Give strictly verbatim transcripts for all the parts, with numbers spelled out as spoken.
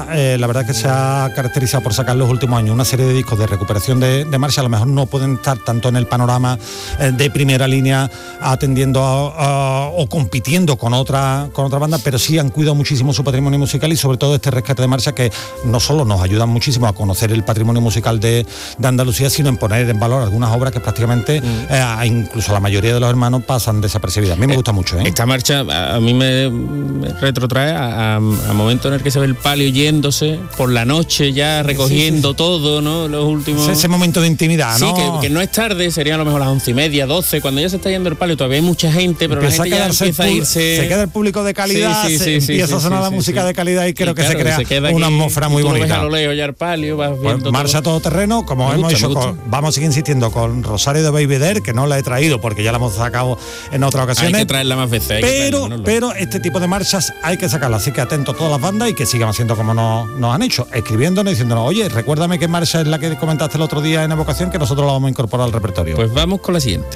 Eh, la verdad que se ha caracterizado por sacar en los últimos años una serie de discos de recuperación de, de marcha. A lo mejor no pueden estar tanto en el panorama eh, de primera línea atendiendo a, a, o compitiendo con otra con otra banda, pero sí han cuidado muchísimo su patrimonio musical y sobre todo este rescate de marcha, que no solo nos ayudan muchísimo a conocer el patrimonio musical de, de Andalucía, sino en poner en valor algunas obras que prácticamente mm. eh, incluso la mayoría de los hermanos pasan desapercibidas. A mí me eh, gusta mucho. ¿eh? Esta marcha a mí me, me retrotrae a, a, a momento en el que se ve el palio yéndose por la noche ya recogiendo sí, sí. todo, ¿no? Los últimos... Ese momento de intimidad, ¿no? Sí, que, que no es tarde, serían a lo mejor las once y media, doce, cuando ya se está yendo el palio, todavía hay mucha gente, pero empieza la gente ya empieza a irse... Se queda el público de calidad, sí, sí, sí, se empieza sí, a sonar sí, la sí, música sí. de calidad y creo sí, que claro, se crea se queda una aquí, atmósfera muy bonita. Ves a lo lejos ya el palio, vas viendo pues, marcha todo terreno, como me hemos gusta, dicho, con, vamos a seguir insistiendo con Rosario de Baby There, que no la he traído porque ya la hemos sacado en otras ocasiones. Hay que traerla más veces. Hay pero, que traerla, pero este tipo de marchas hay que sacarla, así que atentos a todas las bandas y que sigan haciendo como nos, nos han hecho, escribiéndonos, diciéndonos, oye, recuérdame qué marcha es la que comentaste el otro día en Evocación, que nosotros la vamos a incorporar al repertorio. Pues vamos con la siguiente.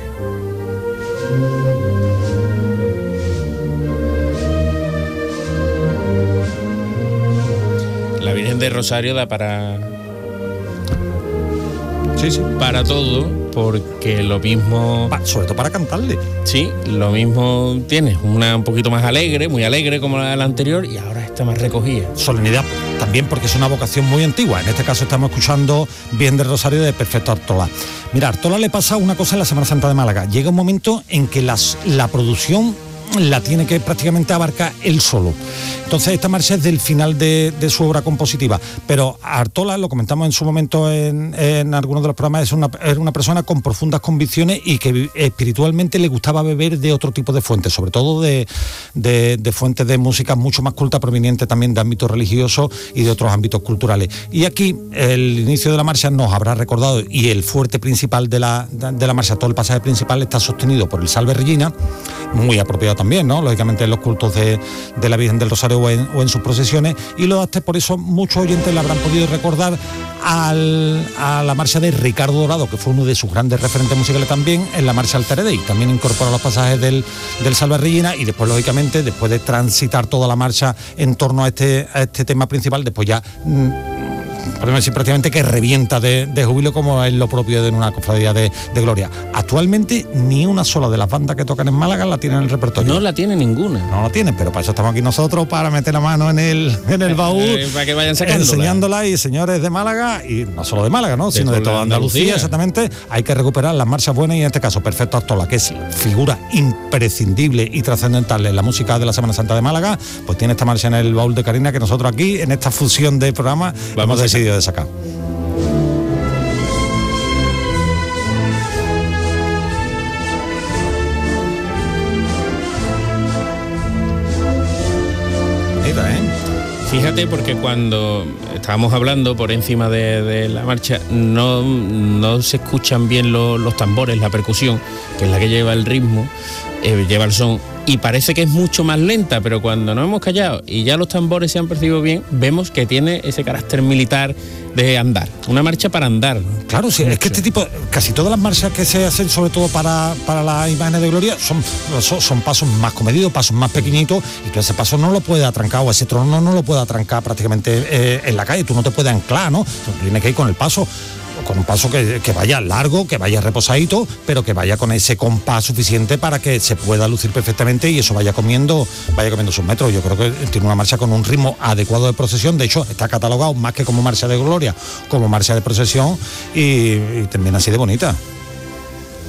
La Virgen de Rosario da para... Sí, sí. Para todo, porque lo mismo... Pa, sobre todo para cantarle. Sí, lo mismo tienes, una un poquito más alegre, muy alegre como la, la anterior, y ahora está más recogida. Solemnidad también porque es una vocación muy antigua. En este caso estamos escuchando Virgen de Rosario de Perfecto Artola. Mira, a Artola le pasa una cosa en la Semana Santa de Málaga. Llega un momento en que las, la producción la tiene que prácticamente abarcar él solo. Entonces esta marcha es del final de, de su obra compositiva, pero Artola, lo comentamos en su momento en, en algunos de los programas, es una, era una persona con profundas convicciones y que espiritualmente le gustaba beber de otro tipo de fuentes, sobre todo de, de, de fuentes de música mucho más culta, proveniente también de ámbitos religiosos y de otros ámbitos culturales. Y aquí el inicio de la marcha nos habrá recordado, y el fuerte principal de la, de la marcha, todo el pasaje principal está sostenido por el Salve Regina, muy apropiado también, ¿no? Lógicamente en los cultos de, de la Virgen del Rosario o en, o en sus procesiones, y lo hace, por eso muchos oyentes la habrán podido recordar al, a la marcha de Ricardo Dorado, que fue uno de sus grandes referentes musicales también, en la marcha Altere Dei. También incorpora los pasajes del, del Salve Regina, y después, lógicamente, después de transitar toda la marcha en torno a este, a este tema principal, después ya... Mmm, podemos decir prácticamente que revienta de, de júbilo, como es lo propio de una cofradía de, de gloria. Actualmente ni una sola de las bandas que tocan en Málaga la tienen en el repertorio. No la tiene ninguna. No la tienen, pero para eso estamos aquí nosotros, para meter la mano en el, en el baúl, eh, para que vayan sacándola. Enseñándola, y señores de Málaga, y no solo de Málaga, ¿no? sino de toda Andalucía, Andalucía, exactamente, hay que recuperar las marchas buenas, y en este caso Perfecto Artola, que es figura imprescindible y trascendental en la música de la Semana Santa de Málaga, pues tiene esta marcha en el baúl de Karina, que nosotros aquí, en esta fusión de programas, vamos a decidido de sacar. Mira, ¿eh? Fíjate, porque cuando estábamos hablando por encima de, de la marcha, no, no se escuchan bien lo, los tambores, la percusión, que es la que lleva el ritmo, eh, lleva el son, y parece que es mucho más lenta, pero cuando nos hemos callado y ya los tambores se han percibido bien, vemos que tiene ese carácter militar de andar, una marcha para andar, ¿no? Claro, sí, es que este tipo, casi todas las marchas que se hacen, sobre todo para, para las imágenes de gloria, son, son, son pasos más comedidos, pasos más pequeñitos, y tú ese paso no lo puedes atrancar, o ese trono no lo puedes atrancar prácticamente eh, en la calle, tú no te puedes anclar, ¿no? Tú tienes que ir con el paso, con un paso que, que vaya largo, que vaya reposadito, pero que vaya con ese compás suficiente para que se pueda lucir perfectamente y eso vaya comiendo, vaya comiendo sus metros. Yo creo que tiene una marcha con un ritmo adecuado de procesión, de hecho está catalogado más que como marcha de gloria, como marcha de procesión, y, y termina así de bonita.